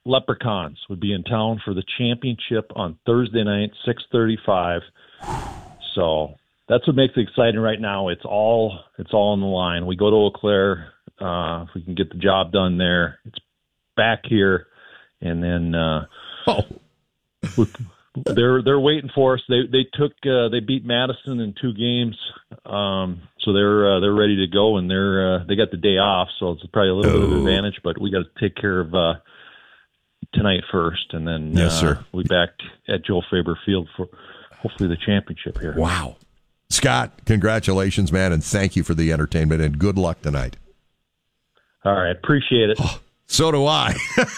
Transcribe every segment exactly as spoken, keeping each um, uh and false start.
Leprechauns would be in town for the championship on Thursday night, six thirty-five. So that's what makes it exciting right now. It's all it's all on the line. We go to Eau Claire. Uh, if we can get the job done there, it's back here. And then uh, oh. we, they're they're waiting for us. They they took uh, they beat Madison in two games, um, so they're uh, they're ready to go, and they're uh, they got the day off, so it's probably a little oh. bit of an advantage. But we got to take care of uh, tonight first, and then yes, uh, sir. we'll be back at Joe Faber Field for hopefully the championship here. Wow, Scott, congratulations, man, and thank you for the entertainment, and good luck tonight. All right, appreciate it. Oh. So do I.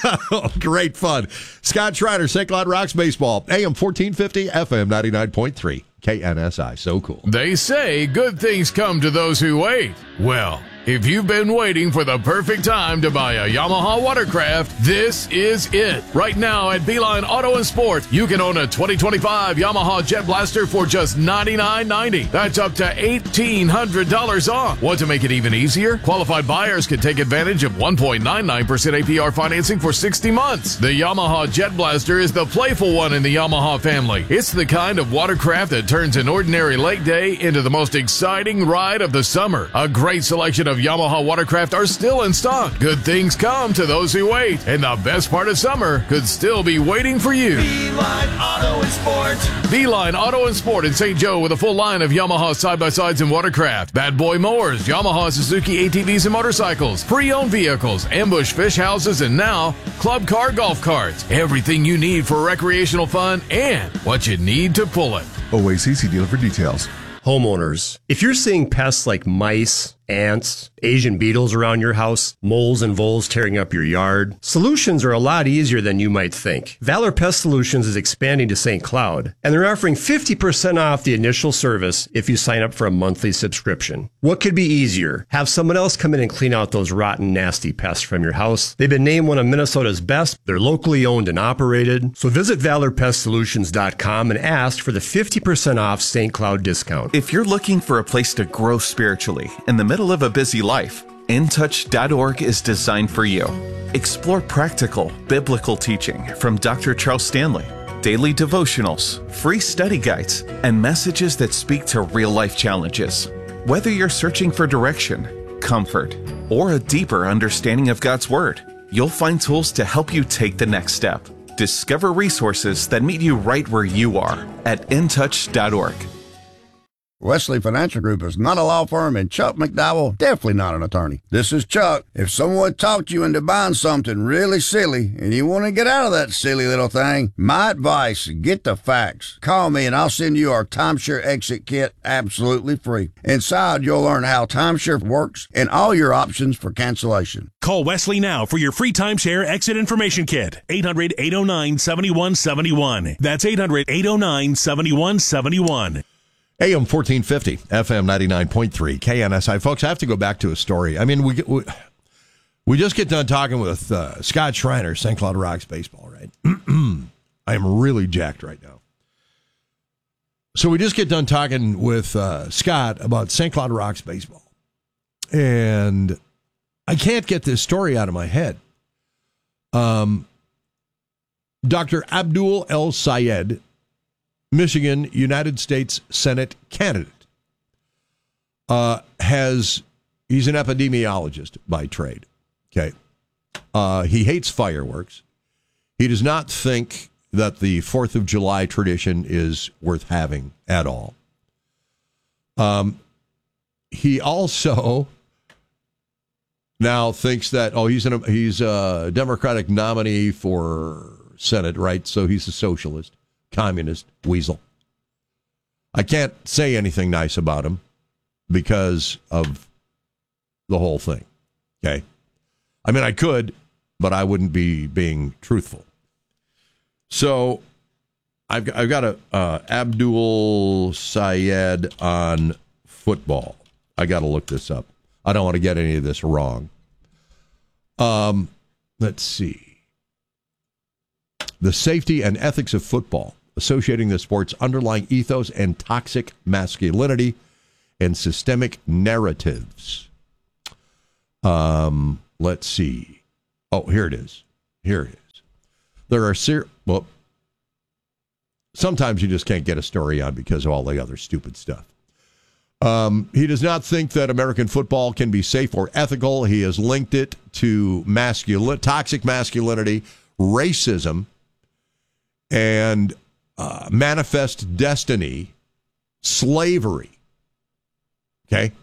Great fun. Scott Schreiner, Saint Cloud Rocks Baseball, A M fourteen fifty, F M ninety-nine point three, K N S I. So cool. They say good things come to those who wait. Well, if you've been waiting for the perfect time to buy a Yamaha watercraft, this is it. Right now at Beeline Auto and Sport, you can own a twenty twenty-five Yamaha Jet Blaster for just ninety-nine ninety. That's up to eighteen hundred dollars off. Want to make it even easier? Qualified buyers can take advantage of one point nine nine percent A P R financing for sixty months. The Yamaha Jet Blaster is the playful one in the Yamaha family. It's the kind of watercraft that turns an ordinary lake day into the most exciting ride of the summer. A great selection of Yamaha watercraft are still in stock. Good things come to those who wait, and the best part of summer could still be waiting for you. Beeline Auto and Sport. Beeline Auto and Sport in Saint Joe with a full line of Yamaha side-by-sides and watercraft, Bad Boy mowers, Yamaha Suzuki A T Vs and motorcycles, pre-owned vehicles, ambush fish houses, and now club car golf carts. Everything you need for recreational fun and what you need to pull it. O A C C dealer for details. Homeowners, if you're seeing pests like mice, ants, Asian beetles around your house, moles and voles tearing up your yard, solutions are a lot easier than you might think. Valor Pest Solutions is expanding to Saint Cloud, and they're offering fifty percent off the initial service if you sign up for a monthly subscription. What could be easier? Have someone else come in and clean out those rotten, nasty pests from your house. They've been named one of Minnesota's best. They're locally owned and operated. So visit valor pest solutions dot com and ask for the fifty percent off Saint Cloud discount. If you're looking for a place to grow spiritually in the middle of a busy life, in touch dot org is designed for you. Explore practical, biblical teaching from Doctor Charles Stanley, daily devotionals, free study guides, and messages that speak to real-life challenges. Whether you're searching for direction, comfort, or a deeper understanding of God's Word, you'll find tools to help you take the next step. Discover resources that meet you right where you are at in touch dot org. Wesley Financial Group is not a law firm, and Chuck McDowell definitely not an attorney. This is Chuck. If someone talked you into buying something really silly and you want to get out of that silly little thing, my advice, get the facts. Call me and I'll send you our timeshare exit kit absolutely free. Inside, you'll learn how timeshare works and all your options for cancellation. Call Wesley now for your free timeshare exit information kit. eight hundred, eight oh nine, seven one seven one. That's eight hundred, eight oh nine, seven one seven one. A M fourteen fifty, F M ninety-nine point three, K N S I. Folks, I have to go back to a story. I mean, we we, we just get done talking with uh, Scott Schreiner, Saint Cloud Rocks Baseball, right? I am really jacked right now. So we just get done talking with uh, Scott about Saint Cloud Rocks Baseball. And I can't get this story out of my head. Um, Doctor Abdul El Sayed, Michigan United States Senate candidate, uh, has, he's an epidemiologist by trade, okay? Uh, he hates fireworks. He does not think that the fourth of July tradition is worth having at all. Um, he also now thinks that, oh, he's, an, he's a Democratic nominee for Senate, right? So he's a socialist. Communist weasel. I can't say anything nice about him because of the whole thing. Okay. I mean, I could, but I wouldn't be being truthful. So I've, I've got a uh, Abdul Sayed on football. I got to look this up. I don't want to get any of this wrong. Um, let's see. The safety and ethics of football, associating the sport's underlying ethos and toxic masculinity and systemic narratives. Um, let's see. Oh, here it is. Here it is. There are ser- well, sometimes you just can't get a story on because of all the other stupid stuff. Um, he does not think that American football can be safe or ethical. He has linked it to masculine, toxic masculinity, racism, and uh, manifest destiny, slavery. Okay?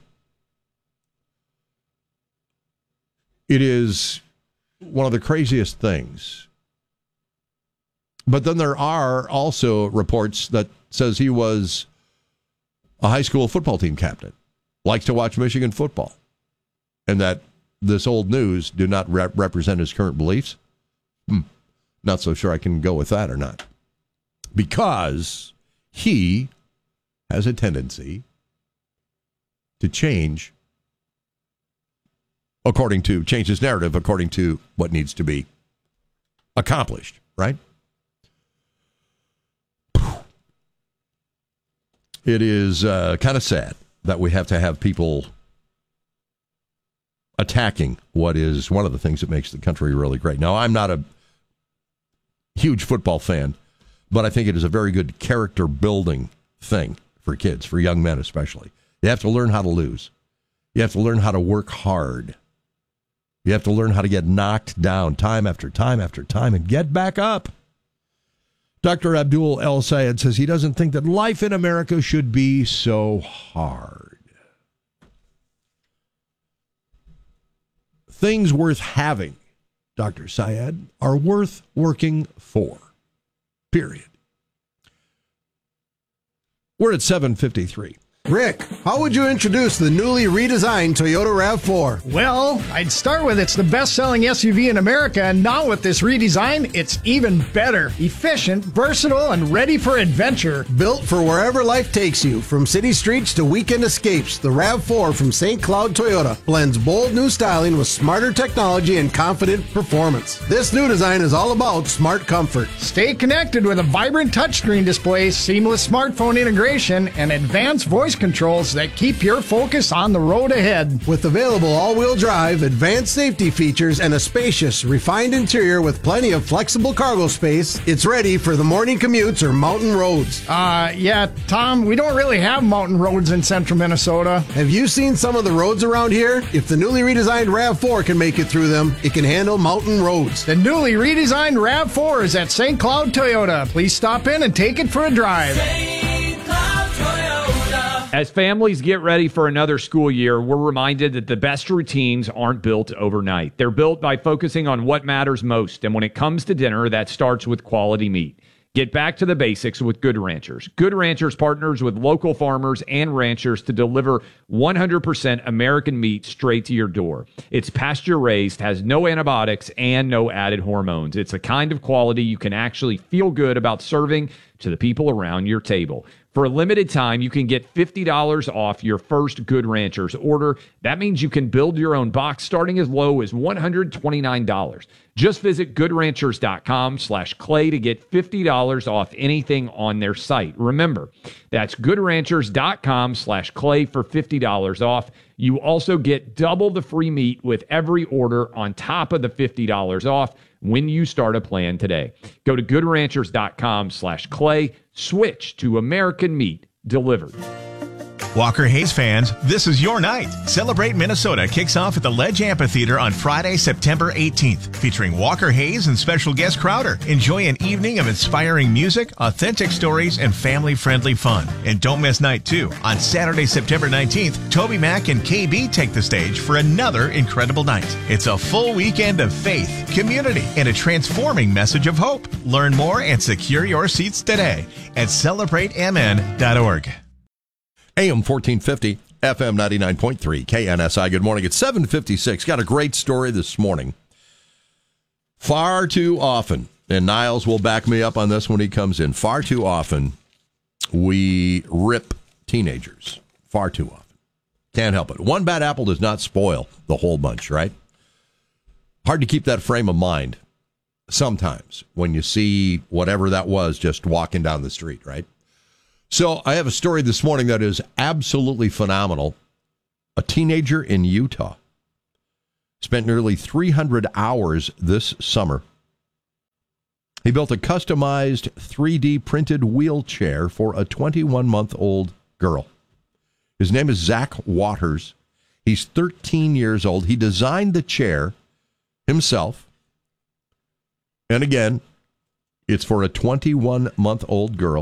It is one of the craziest things. But then there are also reports that says he was a high school football team captain, likes to watch Michigan football, and that this old news do not rep- represent his current beliefs. Hmm. Not so sure I can go with that or not. Because he has a tendency to change according to, change his narrative according to what needs to be accomplished, right? It is uh, kind of sad that we have to have people attacking what is one of the things that makes the country really great. Now, I'm not a huge football fan, but I think it is a very good character-building thing for kids, for young men especially. You have to learn how to lose. You have to learn how to work hard. You have to learn how to get knocked down time after time after time and get back up. Doctor Abdul El Sayed says he doesn't think that life in America should be so hard. Things worth having, Doctor Sayed, are worth working for. Period. We're at seven fifty-three. Rick, how would you introduce the newly redesigned Toyota RAV four? Well, I'd start with it's the best-selling S U V in America, and now with this redesign, it's even better. Efficient, versatile, and ready for adventure. Built for wherever life takes you, from city streets to weekend escapes, the RAV four from Saint Cloud Toyota blends bold new styling with smarter technology and confident performance. This new design is all about smart comfort. Stay connected with a vibrant touchscreen display, seamless smartphone integration, and advanced voice controls that keep your focus on the road ahead. With available all-wheel drive, advanced safety features, and a spacious, refined interior with plenty of flexible cargo space, it's ready for the morning commutes or mountain roads. Uh, yeah, Tom, we don't really have mountain roads in central Minnesota. Have you seen some of the roads around here? If the newly redesigned RAV four can make it through them, it can handle mountain roads. The newly redesigned RAV four is at Saint Cloud Toyota. Please stop in and take it for a drive. As families get ready for another school year, we're reminded that the best routines aren't built overnight. They're built by focusing on what matters most. And when it comes to dinner, that starts with quality meat. Get back to the basics with Good Ranchers. Good Ranchers partners with local farmers and ranchers to deliver one hundred percent American meat straight to your door. It's pasture-raised, has no antibiotics, and no added hormones. It's a kind of quality you can actually feel good about serving to the people around your table. For a limited time, you can get fifty dollars off your first Good Ranchers order. That means you can build your own box starting as low as one hundred twenty-nine dollars. Just visit goodranchers.com slash clay to get fifty dollars off anything on their site. Remember, that's goodranchers.com slash clay for fifty dollars off. You also get double the free meat with every order on top of the fifty dollars off when you start a plan today. Go to goodranchers.com slash clay. Switch to American meat delivered. Walker Hayes fans, this is your night. Celebrate Minnesota kicks off at the Ledge Amphitheater on Friday, September eighteenth, featuring Walker Hayes and special guest Crowder. Enjoy an evening of inspiring music, authentic stories, and family-friendly fun. And don't miss night two. On Saturday, September nineteenth, Toby Mac and K B take the stage for another incredible night. It's a full weekend of faith, community, and a transforming message of hope. Learn more and secure your seats today at celebrate m n dot org. A M fourteen fifty, F M ninety-nine point three, K N S I. Good morning. It's seven fifty-six. Got a great story this morning. Far too often, and Niles will back me up on this when he comes in, far too often we rip teenagers. Far too often. Can't help it. One bad apple does not spoil the whole bunch, right? Hard to keep that frame of mind sometimes when you see whatever that was just walking down the street, right? So I have a story this morning that is absolutely phenomenal. A teenager in Utah spent nearly three hundred hours this summer He built a customized three D printed wheelchair for a twenty-one-month-old girl. His name is Zach Waters. He's thirteen years old. He designed the chair himself. And again, it's for a twenty-one-month-old girl.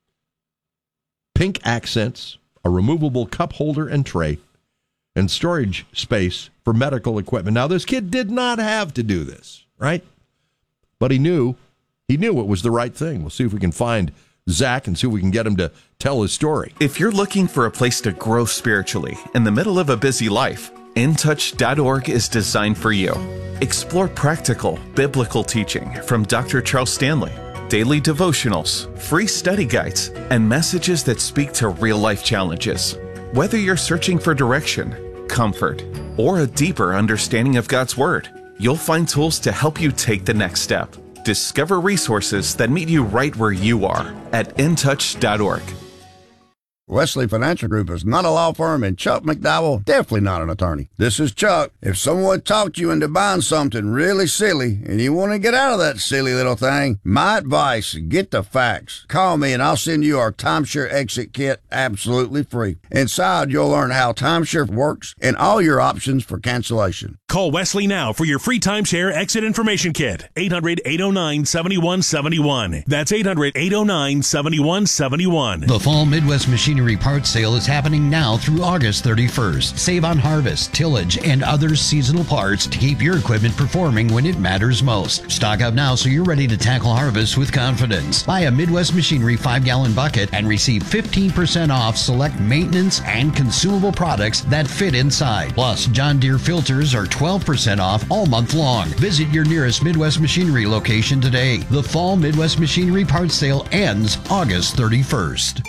Pink accents, a removable cup holder and tray, and storage space for medical equipment. Now, this kid did not have to do this, right? But he knew, he knew it was the right thing. We'll see if we can find Zach and see if we can get him to tell his story. If you're looking for a place to grow spiritually in the middle of a busy life, in touch dot org is designed for you. Explore practical, biblical teaching from Doctor Charles Stanley, daily devotionals, free study guides, and messages that speak to real-life challenges. Whether you're searching for direction, comfort, or a deeper understanding of God's Word, you'll find tools to help you take the next step. Discover resources that meet you right where you are at in touch dot org. Wesley Financial Group is not a law firm, and Chuck McDowell definitely not an attorney. This is Chuck. If someone talked you into buying something really silly and you want to get out of that silly little thing, my advice, get the facts. Call me and I'll send you our timeshare exit kit absolutely free. Inside, you'll learn how timeshare works and all your options for cancellation. Call Wesley now for your free timeshare exit information kit. eight hundred, eight oh nine, seven one seven one. That's eight hundred, eight oh nine, seven one seven one. The Fall Midwest Machinery Parts Sale is happening now through August thirty-first. Save on harvest, tillage, and other seasonal parts to keep your equipment performing when it matters most. Stock up now so you're ready to tackle harvest with confidence. Buy a Midwest Machinery five-gallon bucket and receive fifteen percent off select maintenance and consumable products that fit inside. Plus, John Deere filters are twelve percent off all month long. Visit your nearest Midwest Machinery location today. The Fall Midwest Machinery Parts Sale ends August thirty-first.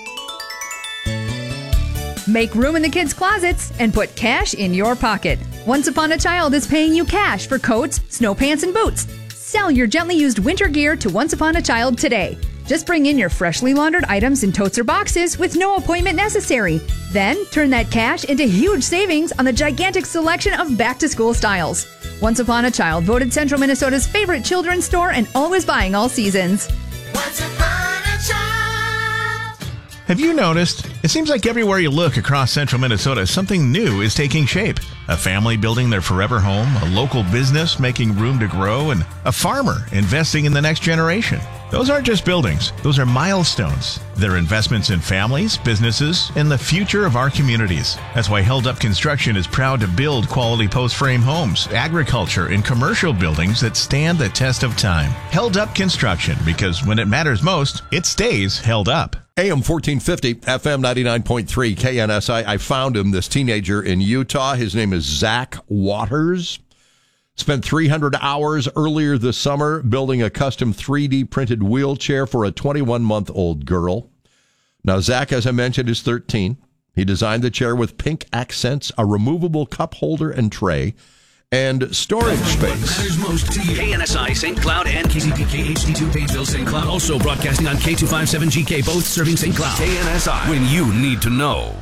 Make room in the kids' closets and put cash in your pocket. Once Upon a Child is paying you cash for coats, snow pants, and boots. Sell your gently used winter gear to Once Upon a Child today. Just bring in your freshly laundered items in totes or boxes with no appointment necessary. Then turn that cash into huge savings on the gigantic selection of back-to-school styles. Once Upon a Child, voted Central Minnesota's favorite children's store and always buying all seasons. Once upon a child. Have you noticed? It seems like everywhere you look across central Minnesota, something new is taking shape. A family building their forever home, a local business making room to grow, and a farmer investing in the next generation. Those aren't just buildings. Those are milestones. They're investments in families, businesses, and the future of our communities. That's why Held Up Construction is proud to build quality post-frame homes, agriculture, and commercial buildings that stand the test of time. Held Up Construction, because when it matters most, it stays held up. A M fourteen fifty, F M ninety-nine point three, K N S I. I found him, this teenager in Utah. His name is Zach Waters. Spent three hundred hours earlier this summer building a custom three D printed wheelchair for a twenty-one-month-old girl. Now, Zach, as I mentioned, is thirteen. He designed the chair with pink accents, a removable cup holder and tray, and storage space. Matters most to you. K N S I, Saint Cloud, and K C P K H D two, Painesville, Saint Cloud. Also broadcasting on K two fifty-seven G K, both serving Saint Cloud. K N S I, when you need to know.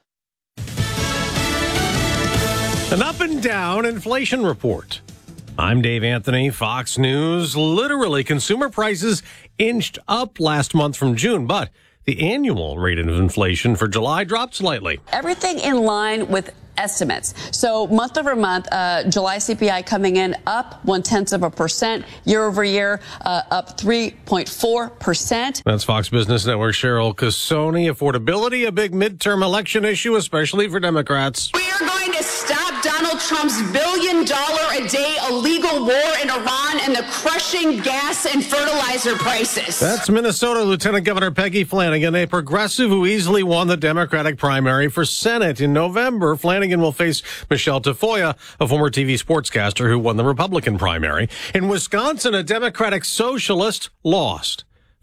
An up and down inflation report. I'm Dave Anthony, Fox News. Literally, consumer prices inched up last month from June, but the annual rate of inflation for July dropped slightly. Everything in line with estimates. So month over month, uh, July C P I coming in up one tenth of a percent, year over year, uh, up three point four percent. That's Fox Business Network Cheryl Casoni. Affordability, a big midterm election issue, especially for Democrats. We are going to stop Donald Trump's billion dollar a day illegal war in Iran and the crushing gas and fertilizer prices. That's Minnesota Lieutenant Governor Peggy Flanagan, a progressive who easily won the Democratic primary for Senate in November. Flanagan will face Michelle Tafoya, a former T V sportscaster who won the Republican primary. In Wisconsin, a Democratic socialist lost.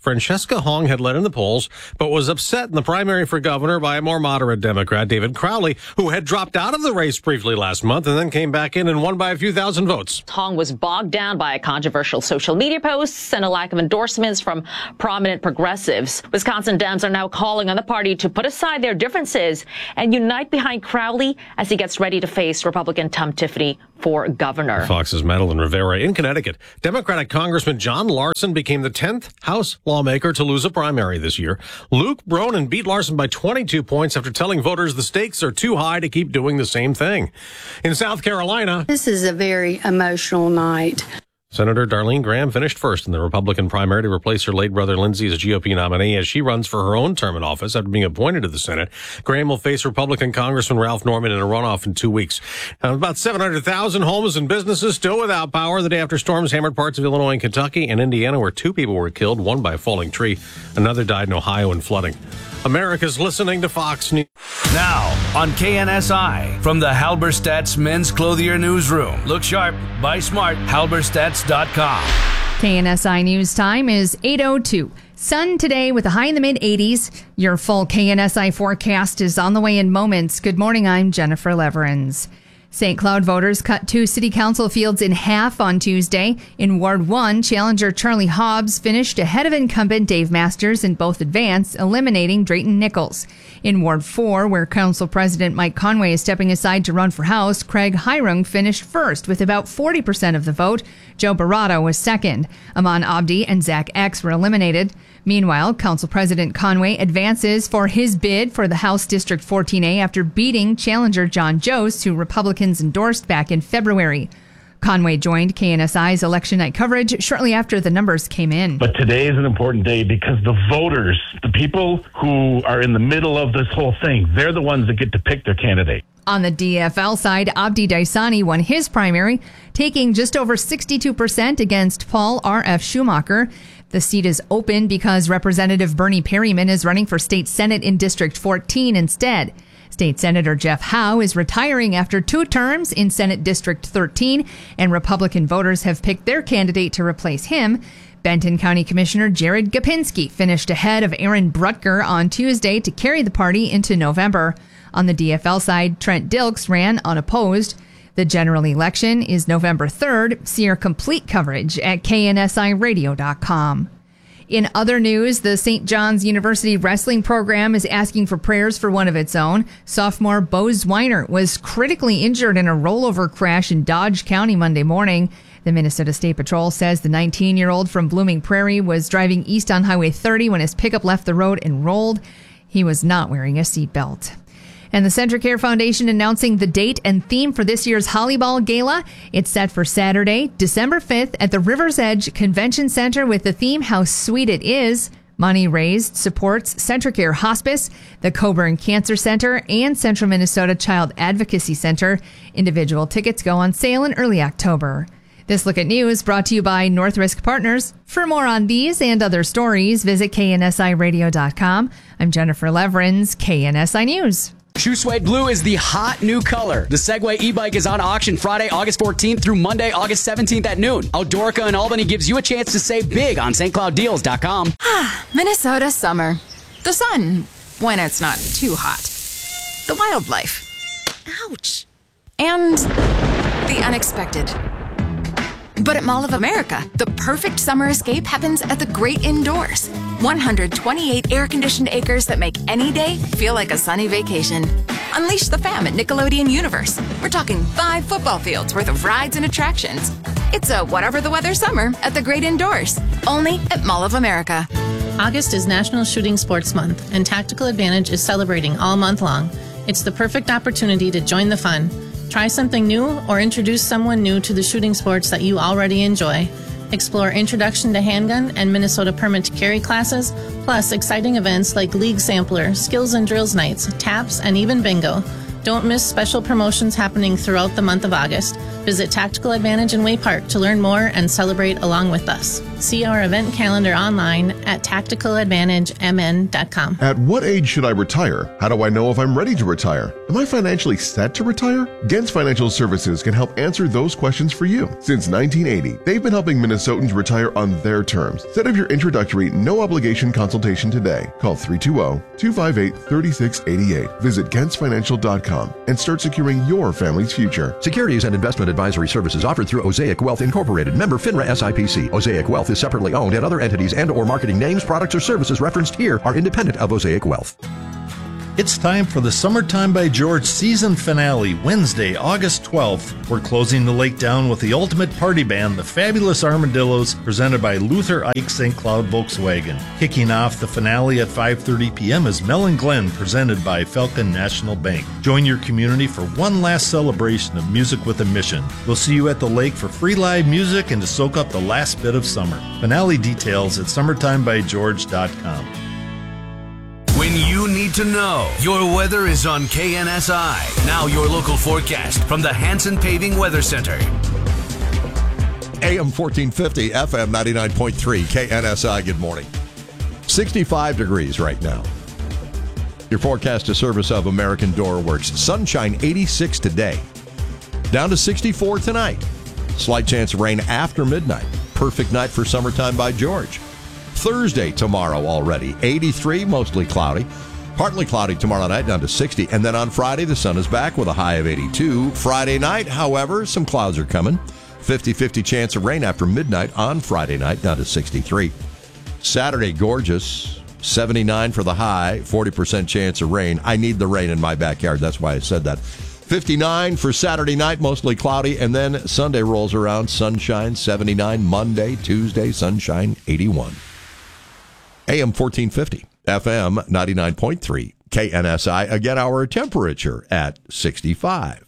Francesca Hong had led in the polls, but was upset in the primary for governor by a more moderate Democrat, David Crowley, who had dropped out of the race briefly last month and then came back in and won by a few thousand votes. Hong was bogged down by controversial social media posts and a lack of endorsements from prominent progressives. Wisconsin Dems are now calling on the party to put aside their differences and unite behind Crowley as he gets ready to face Republican Tom Tiffany for governor. Fox's Madeline Rivera. In Connecticut, Democratic Congressman John Larson became the tenth House lawmaker to lose a primary this year. Luke Bronin beat Larson by twenty-two points after telling voters the stakes are too high to keep doing the same thing. In South Carolina, this is a very emotional night. Senator Darlene Graham finished first in the Republican primary to replace her late brother Lindsey as G O P nominee as she runs for her own term in office after being appointed to the Senate. Graham will face Republican Congressman Ralph Norman in a runoff in two weeks. Now, about seven hundred thousand homes and businesses still without power the day after storms hammered parts of Illinois and Kentucky and Indiana, where two people were killed, one by a falling tree. Another died in Ohio in flooding. America's listening to Fox News. Now on K N S I from the Halberstadt's Men's Clothier Newsroom. Look sharp, buy smart, halberstadts dot com. K N S I News time is eight oh two. Sun today with a high in the mid eighties. Your full K N S I forecast is on the way in moments. Good morning, I'm Jennifer Leverins. Saint Cloud voters cut two city council fields in half on Tuesday. In Ward one, challenger Charlie Hobbs finished ahead of incumbent Dave Masters in both advance, eliminating Drayton Nichols. In Ward four, where Council President Mike Conway is stepping aside to run for House, Craig Hirung finished first with about forty percent of the vote. Joe Barato was second. Aman Abdi and Zach X were eliminated. Meanwhile, Council President Conway advances for his bid for the House District fourteen A after beating challenger John Jost, who Republicans endorsed back in February. Conway joined K N S I's election night coverage shortly after the numbers came in. But today is an important day because the voters, the people who are in the middle of this whole thing, they're the ones that get to pick their candidate. On the D F L side, Abdi Daisani won his primary, taking just over sixty-two percent against Paul R F Schumacher. The seat is open because Representative Bernie Perryman is running for state senate in District fourteen instead. State Senator Jeff Howe is retiring after two terms in Senate District thirteen, and Republican voters have picked their candidate to replace him. Benton County Commissioner Jared Gopinski finished ahead of Aaron Brutger on Tuesday to carry the party into November. On the D F L side, Trent Dilks ran unopposed. The general election is November third. See our complete coverage at K N S I radio dot com. In other news, the Saint John's University wrestling program is asking for prayers for one of its own. Sophomore Bo Zwiner was critically injured in a rollover crash in Dodge County Monday morning. The Minnesota State Patrol says the nineteen-year-old from Blooming Prairie was driving east on Highway thirty when his pickup left the road and rolled. He was not wearing a seatbelt. And the Centricare Foundation announcing the date and theme for this year's Holly-Ball Gala. It's set for Saturday, December fifth at the River's Edge Convention Center with the theme How Sweet It Is. Money raised supports Centricare Hospice, the Coburn Cancer Center, and Central Minnesota Child Advocacy Center. Individual tickets go on sale in early October. This Look at News brought to you by North Risk Partners. For more on these and other stories, visit K N S I radio dot com. I'm Jennifer Leverins, K N S I News. Shoe Suede Blue is the hot new color. The Segway e-bike is on auction Friday, August fourteenth through Monday, August seventeenth at noon. Outdoorica in Albany gives you a chance to save big on St Cloud Deals dot com. Minnesota summer. The sun, when it's not too hot. The wildlife. Ouch. And the unexpected. But at Mall of America, the perfect summer escape happens at the great indoors. one hundred twenty-eight air-conditioned acres that make any day feel like a sunny vacation. Unleash the fam at Nickelodeon Universe. We're talking five football fields worth of rides and attractions. It's a whatever the weather summer at the great indoors. Only at Mall of America. August is National Shooting Sports Month, and Tactical Advantage is celebrating all month long. It's the perfect opportunity to join the fun. Try something new or introduce someone new to the shooting sports that you already enjoy. Explore Introduction to Handgun and Minnesota Permit to Carry classes, plus exciting events like League Sampler, Skills and Drills Nights, Taps, and even Bingo. Don't miss special promotions happening throughout the month of August. Visit Tactical Advantage in Way Park to learn more and celebrate along with us. See our event calendar online at tactical advantage m n dot com. At what age should I retire? How do I know if I'm ready to retire? Am I financially set to retire? Gens Financial Services can help answer those questions for you. Since nineteen eighty, they've been helping Minnesotans retire on their terms. Set up your introductory, no-obligation consultation today. Call three two zero, two five eight, three six eight eight. Visit gens financial dot com and start securing your family's future. Securities and investment advisory services offered through Osaic Wealth Incorporated, member FINRA S I P C. Osaic Wealth is separately owned, and other entities and or marketing names, products, or services referenced here are independent of Osaic Wealth. It's time for the Summertime by George season finale, Wednesday, August twelfth. We're closing the lake down with the ultimate party band, the Fabulous Armadillos, presented by Luther Ike Saint Cloud Volkswagen. Kicking off the finale at five thirty p.m. is Mellon Glen, presented by Falcon National Bank. Join your community for one last celebration of music with a mission. We'll see you at the lake for free live music and to soak up the last bit of summer. Finale details at summertime by george dot com. When you need to know, your weather is on K N S I. Now your local forecast from the Hanson Paving Weather Center. A M fourteen fifty, F M ninety-nine point three, K N S I, good morning. sixty-five degrees right now. Your forecast is service of American Door Works. Sunshine eighty-six today. Down to sixty-four tonight. Slight chance of rain after midnight. Perfect night for Summertime by George. Thursday tomorrow already, eighty-three, mostly cloudy. Partly cloudy tomorrow night, down to sixty. And then on Friday, the sun is back with a high of eighty-two. Friday night, however, some clouds are coming. fifty-fifty chance of rain after midnight on Friday night, down to sixty-three. Saturday, gorgeous. seventy-nine for the high, forty percent chance of rain. I need the rain in my backyard. That's why I said that. fifty-nine for Saturday night, mostly cloudy. And then Sunday rolls around, sunshine, seventy-nine. Monday, Tuesday, sunshine, eighty-one. A M fourteen fifty, F M ninety-nine point three, K N S I. Again, our temperature at sixty-five.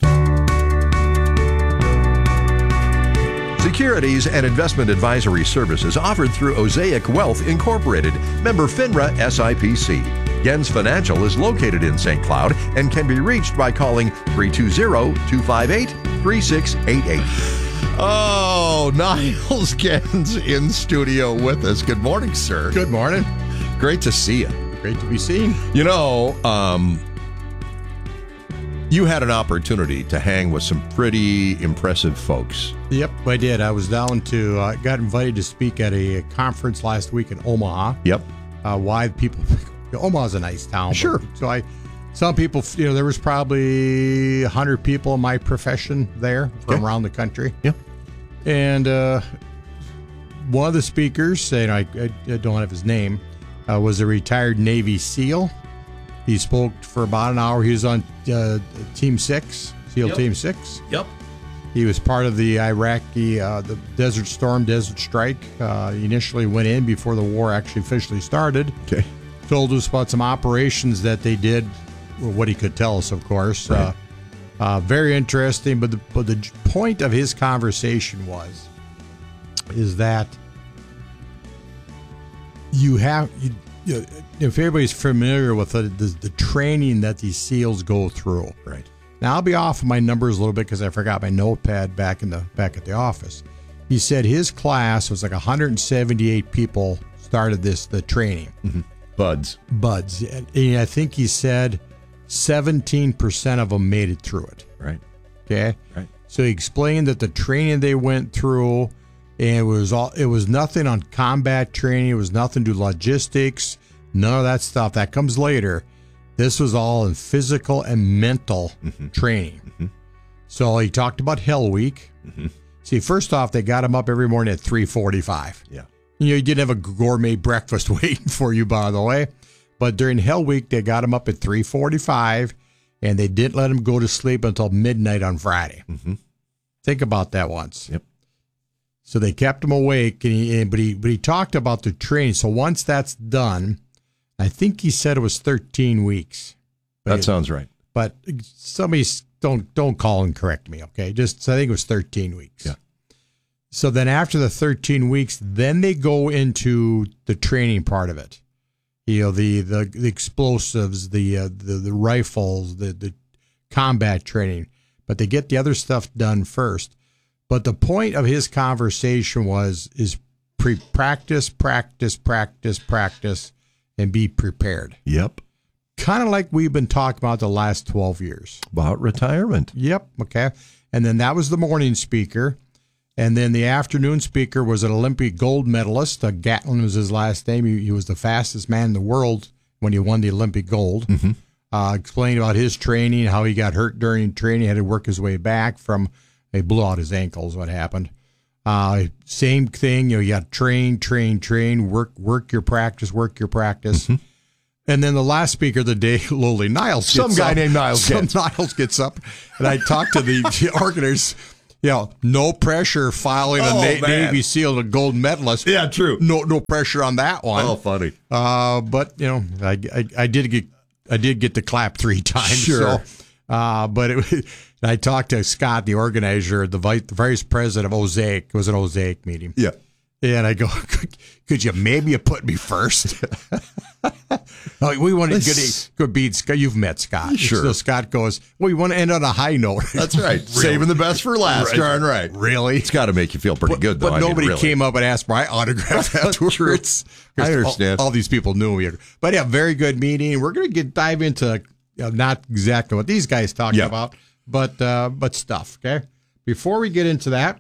Securities and investment advisory services offered through Osaic Wealth Incorporated, member FINRA S I P C. Gens Financial is located in Saint Cloud and can be reached by calling three two zero, two five eight, three six eight eight. Oh, Niles Gens in studio with us. Good morning, sir. Good morning. Great to see you. Great to be seen. You know, um, you had an opportunity to hang with some pretty impressive folks. Yep, I did. I was down to, I uh, got invited to speak at a conference last week in Omaha. Yep. Uh, why people, Omaha's a nice town. Sure. But, so I, some people, you know, there was probably one hundred people in my profession there from okay. around the country. Yeah. And uh, one of the speakers, and I, I don't have his name, uh, was a retired Navy SEAL. He spoke for about an hour. He was on uh, Team Six, SEAL yep. Team Six. Yep. He was part of the Iraqi, uh, the Desert Storm, Desert Strike. Uh, he initially went in before the war actually officially started. Okay. Told us about some operations that they did, well, what he could tell us, of course. Right. Uh, uh, very interesting, but the, but the point of his conversation was, is that you have, you, you, if everybody's familiar with the, the, the training that these SEALs go through. Right. Now, I'll be off of my numbers a little bit because I forgot my notepad back in the back at the office. He said his class was like one hundred seventy-eight people started this, the training. Mm-hmm. Buds. Buds. And I think he said seventeen percent of them made it through it. Right. Okay. Right. So he explained that the training they went through, and it was all, it was nothing on combat training. It was nothing to logistics. None of that stuff. That comes later. This was all in physical and mental mm-hmm. training. Mm-hmm. So he talked about Hell Week. Mm-hmm. See, first off, they got him up every morning at three forty-five. Yeah. You know, you didn't have a gourmet breakfast waiting for you, by the way. But during Hell Week, they got him up at three forty-five, and they didn't let him go to sleep until midnight on Friday. Mm-hmm. Think about that once. Yep. So they kept him awake, and he, but he but he talked about the training. So once that's done, I think he said it was thirteen weeks. That but, sounds right. But somebody don't don't call and correct me, okay? Just I think it was thirteen weeks. Yeah. So then after the thirteen weeks, then they go into the training part of it. You know, the the, the explosives, the, uh, the the rifles, the the combat training, but they get the other stuff done first. But the point of his conversation was is pre practice, practice, practice, practice, and be prepared. Yep. Kind of like we've been talking about the last twelve years. About retirement. Yep. Okay. And then that was the morning speaker. And then the afternoon speaker was an Olympic gold medalist. Uh, Gatlin was his last name. He, he was the fastest man in the world when he won the Olympic gold. Mm-hmm. Uh, explained about his training, how he got hurt during training, had to work his way back from, he blew out his ankles, what happened. Uh, same thing, you know, you got to train, train, train, work, work your practice, work your practice. Mm-hmm. And then the last speaker of the day, Lowly Niles. Some gets guy up. named Niles Some gets. Niles gets up, and I talked to the, the organizers. You know, no pressure filing a Oh, Na- man. Navy SEAL, a gold medalist. Yeah, true. No, no pressure on that one. Oh, funny. Uh, but you know, I, I, I did get, I did get the clap three times. Sure. So, uh, but it, was- I talked to Scott, the organizer, the vice, the vice president of Osaic. It was an Osaic meeting. Yeah. And I go, could, could you maybe have put me first? Oh, we want to get good beat. Scott. You've met Scott. Sure. So Scott goes, well, we want to end on a high note. That's right. Saving the best for last. Right. Darn right. Really? It's got to make you feel pretty But, good, though. but I mean, nobody really. came up and asked my autograph afterwards. I understand. All, all these people knew me. But yeah, very good meeting. We're going to get dive into you know, not exactly what these guys talking Yeah. about, but uh, but stuff. Okay. Before we get into that,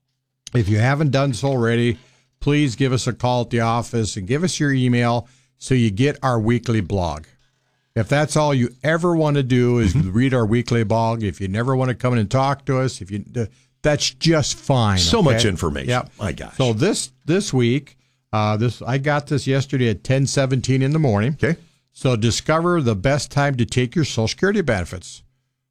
if you haven't done so already, please give us a call at the office and give us your email so you get our weekly blog. If that's all you ever want to do is Mm-hmm. read our weekly blog, if you never want to come in and talk to us, if you uh, that's just fine. So okay? much information. Yep. My gosh. So this this week, uh, this I got this yesterday at ten seventeen in the morning. Okay. So discover the best time to take your Social Security benefits.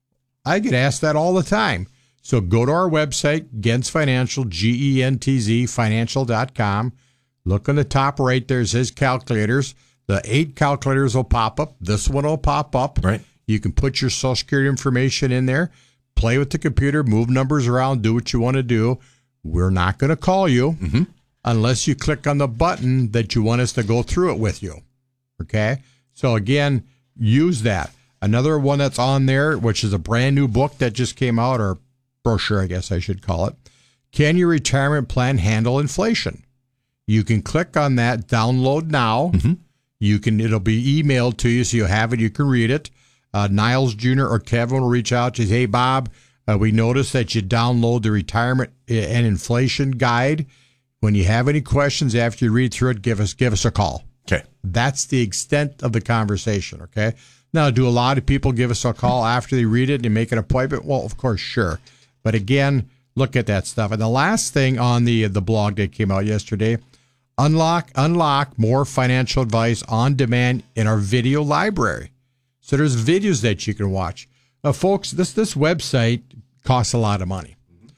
I get asked that all the time. So go to our website, Gentz Financial, G E N T Z, financial dot com. Look on the top right there, it says calculators. The eight calculators will pop up. This one will pop up. Right. You can put your Social Security information in there, play with the computer, move numbers around, do what you want to do. We're not going to call you Mm-hmm. unless you click on the button that you want us to go through it with you. Okay? So again, use that. Another one that's on there, which is a brand new book that just came out, or brochure, I guess I should call it. Can your retirement plan handle inflation? You can click on that, download now. Mm-hmm. You can, it'll be emailed to you, so you have it, you can read it. Uh, Niles Junior or Kevin will reach out to you. Hey, Bob, uh, we noticed that you download the retirement and inflation guide. When you have any questions after you read through it, give us give us a call. Okay. That's the extent of the conversation, okay? Now, do a lot of people give us a call after they read it and make an appointment? Well, of course, sure. But again, look at that stuff. And the last thing on the the blog that came out yesterday, unlock unlock more financial advice on demand in our video library. So there's videos that you can watch. Now, folks, this this website costs a lot of money.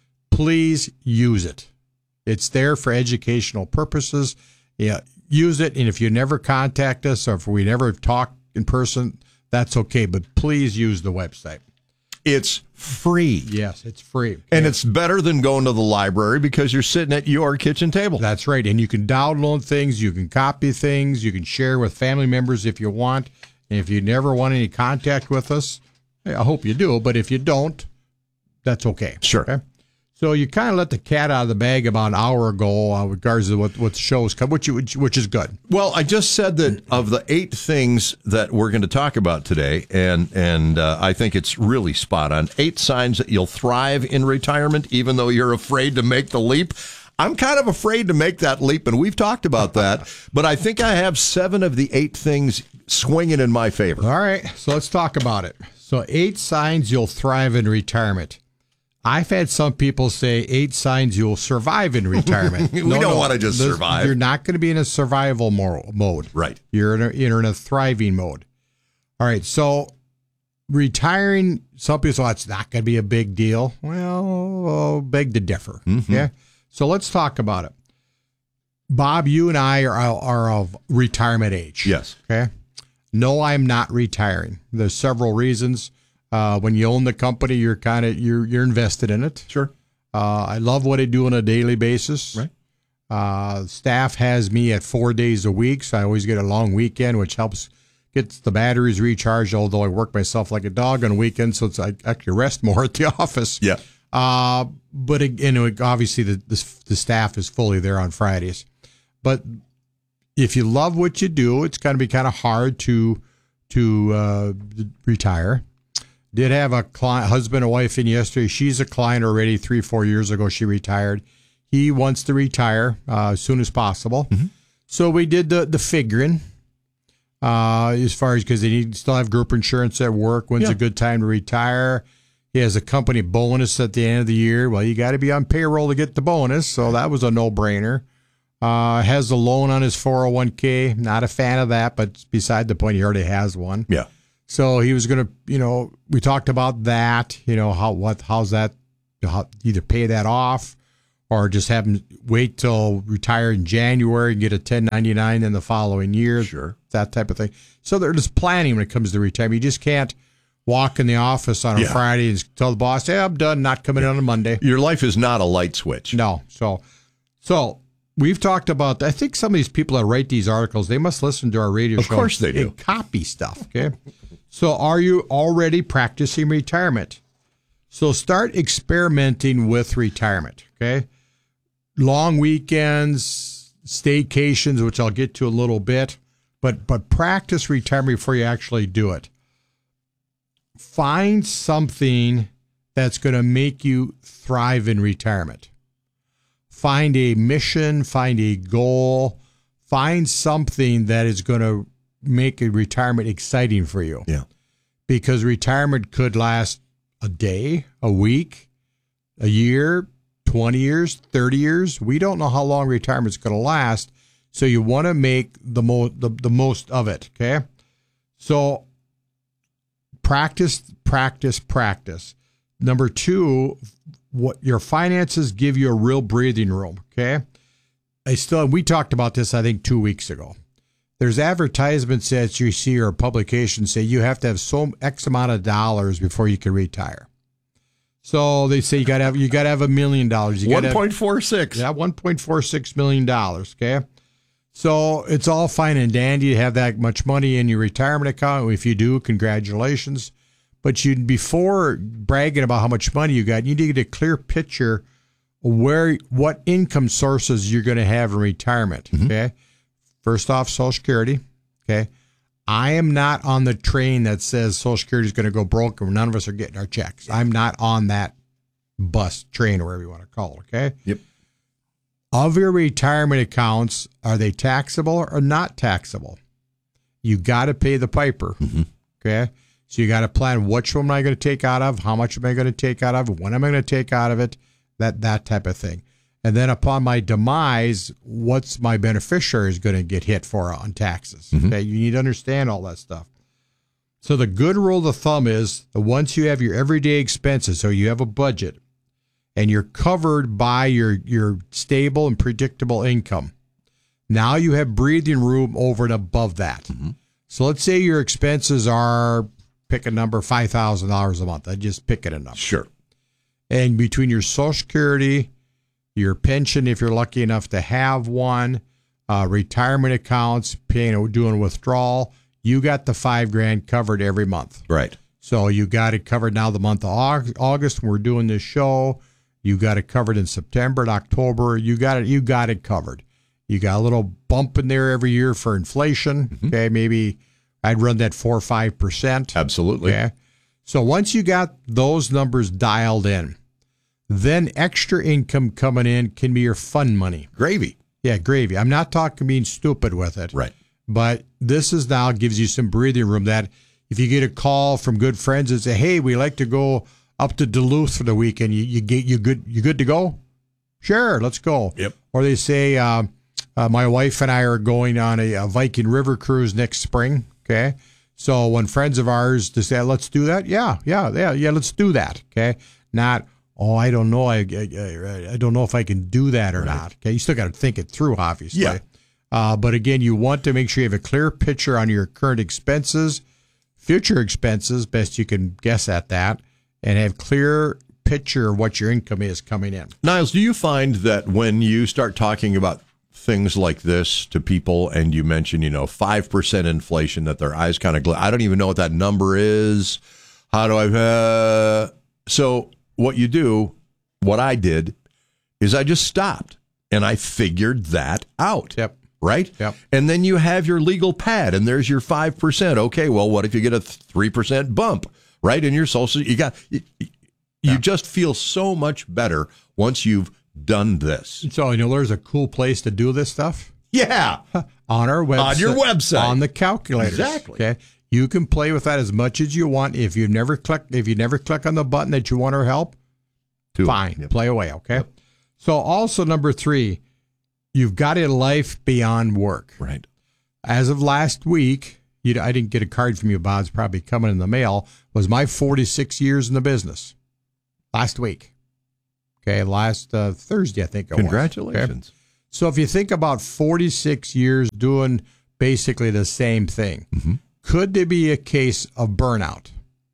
Please use it. It's there for educational purposes. Yeah, use it. And if you never contact us or if we never talk in person, that's okay. But please use the website. It's free. Yes, it's free. And Yeah. it's better than going to the library because you're sitting at your kitchen table. That's right. And you can download things, you can copy things, you can share with family members if you want. And if you never want any contact with us, I hope you do. But if you don't, that's okay. Sure. Okay? So you kind of let the cat out of the bag about an hour ago uh, with regards to what, what the shows come, which, which, which is good. Well, I just said that of the eight things that we're going to talk about today, and and uh, I think it's really spot on. Eight signs that you'll thrive in retirement, even though you're afraid to make the leap. I'm kind of afraid to make that leap, and we've talked about that. But I think I have seven of the eight things swinging in my favor. All right, so let's talk about it. So eight signs you'll thrive in retirement. I've had some people say eight signs you'll survive in retirement. We don't want to just This- survive. You're not going to be in a survival mo- mode. Right. You're in a, you're in a thriving mode. All right, so retiring, some people say, oh, it's not going to be a big deal. Well, I'll beg to differ. Mhm. Okay, so let's talk about it. Bob, you and I are, are of retirement age. Yes. Okay. No, I'm not retiring. There's several reasons. Uh, when you own the company, you're kind of you're you're invested in it. Sure. Uh, I love what I do on a daily basis. Right. Uh, staff has me at four days a week, so I always get a long weekend, which helps gets the batteries recharged, although I work myself like a dog on weekends, so it's I actually rest more at the office. Yeah. Uh, but, it, you know, obviously the, the, the staff is fully there on Fridays. But if you love what you do, it's going to be kind of hard to to uh, retire. Did have a client, husband and wife in yesterday. She's a client already. Three, four years ago, she retired. He wants to retire uh, as soon as possible. Mm-hmm. So we did the, the figuring uh, as far as because they need, still have group insurance at work. When's Yeah. a good time to retire? He has a company bonus at the end of the year. Well, you got to be on payroll to get the bonus. So that was a no-brainer. Uh, has a loan on his four oh one k. Not a fan of that, but beside the point, he already has one. Yeah. So he was going to, you know, we talked about that, you know, how, what, how's that, how, either pay that off or just have him wait till retire in January and get a ten ninety-nine in the following year. Sure. That type of thing. So they're just planning when it comes to retirement. You just can't walk in the office on a Yeah. Friday and tell the boss, hey, I'm done, not coming in on a Monday. Your life is not a light switch. No. So, so we've talked about, I think some of these people that write these articles, they must listen to our radio Of show. course they do. And copy stuff. Okay. So are you already practicing retirement? So start experimenting with retirement. Okay. Long weekends, staycations, which I'll get to a little bit, but, but practice retirement before you actually do it. Find something that's going to make you thrive in retirement. Find a mission, find a goal, find something that is going to make a retirement exciting for you. Yeah. Because retirement could last a day, a week, a year, twenty years, thirty years. We don't know how long retirement's going to last. So you want to make the, mo- the, the most of it. Okay. So practice, practice, practice. Number two, what your finances give you a real breathing room. Okay. I still, we talked about this, I think, two weeks ago. There's advertisements that you see or publications say you have to have so X amount of dollars before you can retire. So they say you got to have, you got to have a million dollars. one point four six. Yeah. one point four six million dollars. Okay. So it's all fine and dandy to have that much money in your retirement account. If you do, congratulations. But you, before bragging about how much money you got, you need to get a clear picture of where, what income sources you're going to have in retirement. Mm-hmm. Okay. First off, Social Security. Okay. I am not on the train that says Social Security is going to go broke and none of us are getting our checks. I'm not on that bus, train, or whatever you want to call it. Okay. Yep. Of your retirement accounts, are they taxable or not taxable? You got to pay the piper. Mm-hmm. Okay. So you got to plan which one am I going to take out of? How much am I going to take out of? When am I going to take out of it? That, that type of thing. And then upon my demise, what's my beneficiaries going to get hit for on taxes? Mm-hmm. Okay. You need to understand all that stuff. So the good rule of thumb is that once you have your everyday expenses, so you have a budget, and you're covered by your, your stable and predictable income. Now you have breathing room over and above that. Mm-hmm. So let's say your expenses are, pick a number, five thousand dollars a month. I just pick it a number. Sure. And between your Social Security, your pension, if you're lucky enough to have one, uh, retirement accounts, paying, doing a withdrawal, you got the five grand covered every month. Right. So you got it covered now the month of August when we're doing this show. You got it covered in September and October. You got it. You got it covered. You got a little bump in there every year for inflation. Mm-hmm. Okay, maybe I'd run that four or five percent. Absolutely. Okay. So once you got those numbers dialed in, then extra income coming in can be your fun money. Gravy. Yeah, gravy. I'm not talking being stupid with it. Right. But this is now gives you some breathing room that if you get a call from good friends and say, hey, we like to go up to Duluth for the weekend, you, you get you good you good to go? Sure, let's go. Yep. Or they say, uh, uh, my wife and I are going on a, a Viking River cruise next spring. Okay. So when friends of ours to say, let's do that. Yeah, yeah, yeah, yeah, let's do that. Okay. Not, oh, I don't know. I, I, I don't know if I can do that or right. not. Okay. You still got to think it through, obviously. Yeah. Uh, but again, you want to make sure you have a clear picture on your current expenses, future expenses, best you can guess at that, and have clear picture of what your income is coming in. Niles, do you find that when you start talking about things like this to people and you mention, you know, five percent inflation, that their eyes kind of gl- I don't even know what that number is. How do I? Uh... So what you do, what I did, is I just stopped and I figured that out. Yep. Right? Yep. And then you have your legal pad and there's your five percent. Okay, well, what if you get a three percent bump, right? In your social, you got, you, you yeah. just feel so much better once you've done this. So, you know, there's a cool place to do this stuff. Yeah. On our website. On your website. On the calculator. Exactly. Okay. You can play with that as much as you want. If you never click, if you never click on the button that you want our help, Do fine. Yep. Play away. Okay. Yep. So also number three, you've got a life beyond work. Right. As of last week, you, I didn't get a card from you, Bob. It's probably coming in the mail. Was my forty-six years in the business last week. Okay, last uh, Thursday, I think it Congratulations. was. Okay? So if you think about forty-six years doing basically the same thing, mm-hmm. could there be a case of burnout?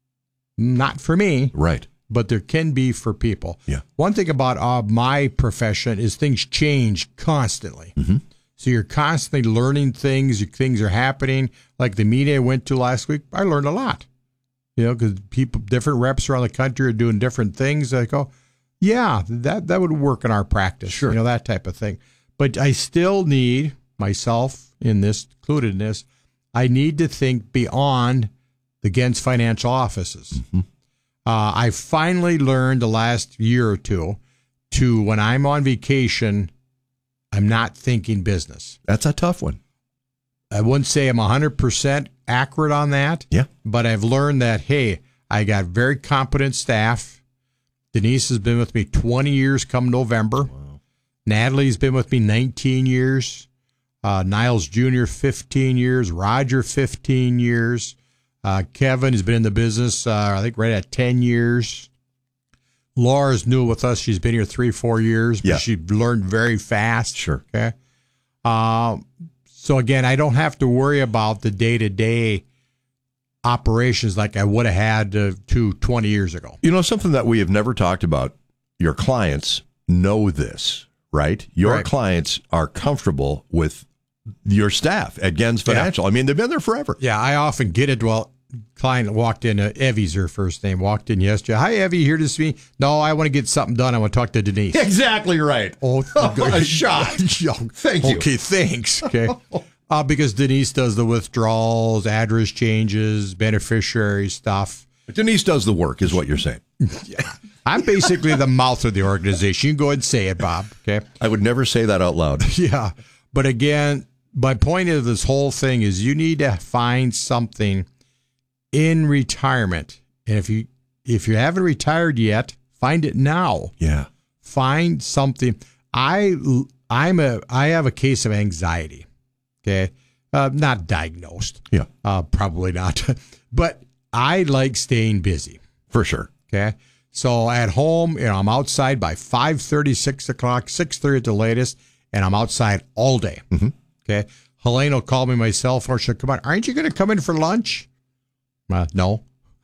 Not for me. Right. But there can be for people. Yeah. One thing about uh, my profession is things change constantly. Mm-hmm. So you're constantly learning things. Things are happening. Like the meeting I went to last week, I learned a lot. You know, because people, different reps around the country are doing different things. I go, yeah, that, that would work in our practice. Sure. You know, that type of thing. But I still need, myself in this, included in this, I need to think beyond the Gens financial offices. Mm-hmm. Uh, I finally learned the last year or two to, when I'm on vacation, I'm not thinking business. That's a tough one. I wouldn't say I'm one hundred percent accurate on that. Yeah. But I've learned that, hey, I got very competent staff. Denise has been with me twenty years come November. Wow. Natalie's been with me nineteen years. Uh, Niles Junior, fifteen years. Roger, fifteen years. Uh, Kevin has been in the business, uh, I think, right at ten years. Laura's new with us. She's been here three, four years, but yeah. she learned very fast. Sure. Okay. Uh, so, again, I don't have to worry about the day-to-day operations like I would have had uh, to twenty years ago. You know, something that we have never talked about, your clients know this, right? Your Right. clients are comfortable with your staff at Gens Financial. Yeah. I mean, they've been there forever. Yeah, I often get it. Well, client walked in, uh, Evie's her first name, walked in yesterday. Hi, Evie, here to see me? No, I want to get something done. I want to talk to Denise. Exactly right. Oh, a shot. Thank you. Okay, thanks. Okay. Uh, because Denise does the withdrawals, address changes, beneficiary stuff. But Denise does the work, is what you're saying. Yeah. I'm basically the mouth of the organization. You can go ahead and say it, Bob. Okay. I would never say that out loud. Yeah. But again, my point of this whole thing is you need to find something in retirement. And if you if you haven't retired yet, find it now. Yeah. Find something. I I'm a I have a case of anxiety. Okay. Uh, not diagnosed. Yeah. Uh, probably not. But I like staying busy. For sure. Okay. So at home, you know, I'm outside by five thirty, six o'clock, six thirty at the latest, and I'm outside all day. Mm-hmm. Okay. Helene will call me my cell phone. She'll come on. Aren't you going to come in for lunch? Uh, no.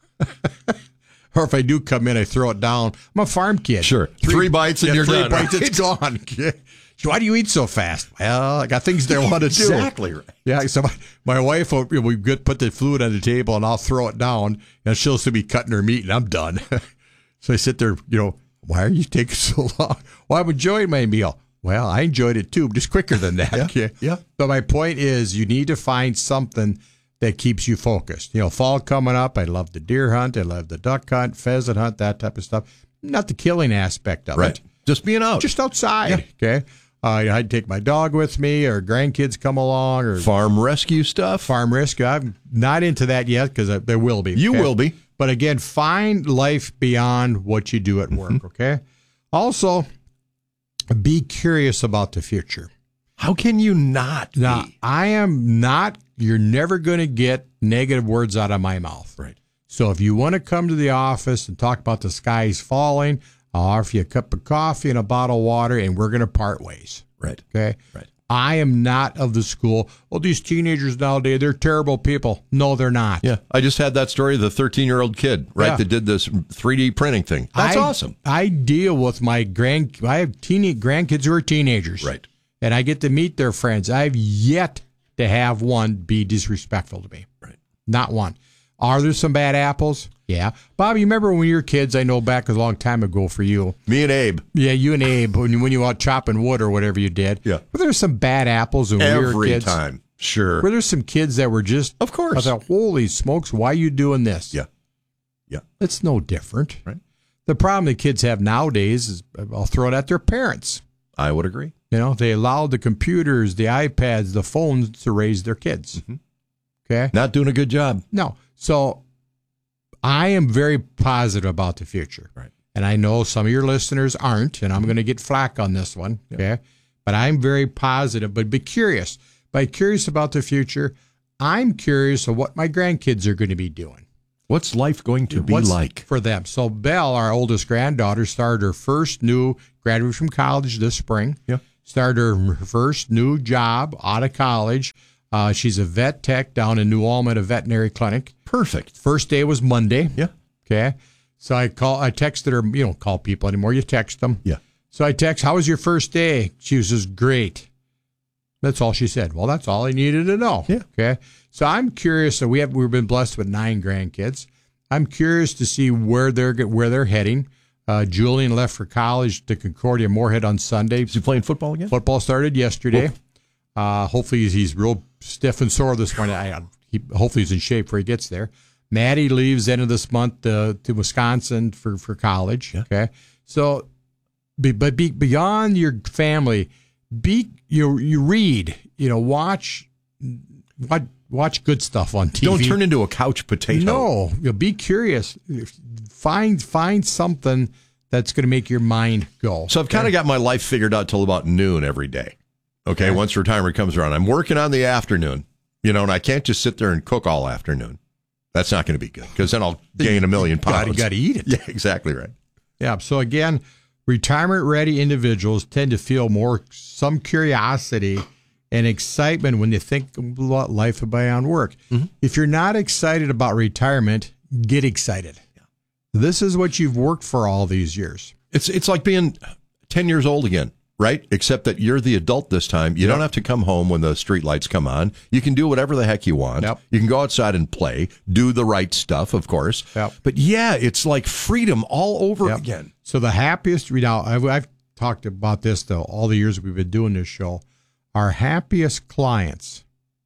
Or if I do come in, I throw it down. I'm a farm kid. Sure. Three, three bites and yeah, you're three done. bites, Right? it's gone. Okay. So why do you eat so fast? Well, I got things that I want to do. Exactly right. Yeah. So my, my wife will we get put the food on the table and I'll throw it down and she'll still be cutting her meat and I'm done. So I sit there, you know, why are you taking so long? Well, I'm enjoying my meal. Well, I enjoyed it too, just quicker than that. Yeah, okay? yeah. But my point is you need to find something that keeps you focused. You know, fall coming up, I love the deer hunt, I love the duck hunt, pheasant hunt, that type of stuff. Not the killing aspect of Right. it. Just being out. Just outside. Yeah. Okay. Uh, I'd take my dog with me or grandkids come along or farm rescue stuff. Farm rescue. I'm not into that yet because there will be. You okay? will be. But again, find life beyond what you do at work, mm-hmm. okay? Also, be curious about the future. How can you not Now, be? I am not, you're never going to get negative words out of my mouth. Right. So if you want to come to the office and talk about the skies falling, I'll offer you a cup of coffee and a bottle of water, and we're going to part ways. Right. Okay? Right. I am not of the school, well, these teenagers nowadays, they're terrible people. No, they're not. Yeah. I just had that story of the thirteen-year-old kid, right, Yeah. that did this three D printing thing. That's I, awesome. I deal with my grand, I have teen grandkids who are teenagers. Right. and I get to meet their friends. I've yet to have one be disrespectful to me. Right. Not one. Are there some bad apples? Yeah. Bob, you remember when you were kids, I know back a long time ago for you. Me and Abe. Yeah, you and Abe, when you, when you were out chopping wood or whatever you did. Yeah. Were there some bad apples when Every we were kids? Every time. Sure. Were there some kids that were just, of course, I thought, holy smokes, why are you doing this? Yeah. Yeah. It's no different. Right. The problem the kids have nowadays is, I'll throw it at their parents. I would agree. You know, they allow the computers, the iPads, the phones to raise their kids. Mm-hmm. Okay? Not doing a good job. No. So I am very positive about the future. Right. And I know some of your listeners aren't, and I'm going to get flack on this one. Okay? But I'm very positive, but be curious. By curious about the future, I'm curious of what my grandkids are going to be doing. What's life going to be What's like for them? So Belle, our oldest granddaughter, started her first new, graduated from college this spring. Yeah. Started her first new job out of college. Uh, she's a vet tech down in New Ulm at a veterinary clinic. Perfect. First day was Monday. Yeah. Okay. So I call, I texted her. You don't call people anymore. You text them. Yeah. So I text, how was your first day? She was just great. That's all she said. Well, that's all I needed to know. Yeah. Okay. So I'm curious. So we have we've been blessed with nine grandkids. I'm curious to see where they're where they're heading. Uh, Julian left for college to Concordia Moorhead on Sunday. Is he playing football again? Football started yesterday. Oh. Uh, hopefully he's, he's real stiff and sore this morning. I, he, hopefully he's in shape before he gets there. Maddie leaves end of this month uh, to Wisconsin for, for college. Yeah. Okay. So, be, but be, beyond your family, be you you read, you know, watch watch watch good stuff on T V. Don't turn into a couch potato. No, you know, be curious. Find find something that's going to make your mind go. So I've kind of got my life figured out till about noon every day. Okay, Okay. once retirement comes around, I'm working on the afternoon, you know, and I can't just sit there and cook all afternoon. That's not going to be good because then I'll gain a million pounds. You got to eat it. Yeah, exactly right. Yeah. So again, retirement-ready individuals tend to feel more some curiosity and excitement when they think about life beyond work. Mm-hmm. If you're not excited about retirement, get excited. Yeah. This is what you've worked for all these years. It's it's like being ten years old again, right? Except that you're the adult this time. You Yep. don't have to come home when the street lights come on. You can do whatever the heck you want. Yep. You can go outside and play, do the right stuff, of course. Yep. But yeah, it's like freedom all over Yep. again. So the happiest, now I've, I've talked about this though, all the years we've been doing this show. Our happiest clients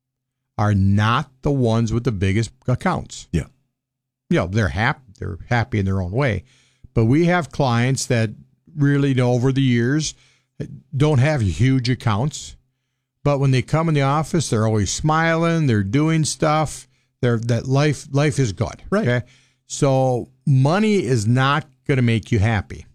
are not the ones with the biggest accounts. Yeah. You know, they're happy, they're happy in their own way. But we have clients that really, you know, over the years don't have huge accounts. But when they come in the office, they're always smiling, they're doing stuff. They're that life life is good. Right. Okay. So money is not going to make you happy.